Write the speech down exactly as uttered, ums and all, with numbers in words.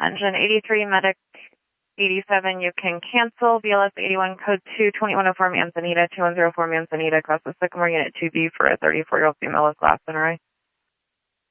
Engine eighty-three, Medic eighty-seven, you can cancel. B L S eighty-one, code two, twenty-one oh four, Manzanita, two one zero four Manzanita, across the Sycamore, Unit two B for a thirty-four-year-old female with glass in her eye.